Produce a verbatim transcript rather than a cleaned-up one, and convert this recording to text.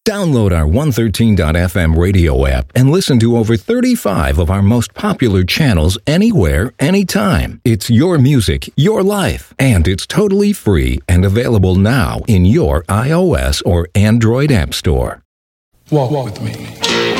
Download our one thirteen dot f m radio app and listen to over thirty-five of our most popular channels anywhere, anytime. It's your music, your life, and it's totally free and available now in your iOS or Android app store. Walk with me.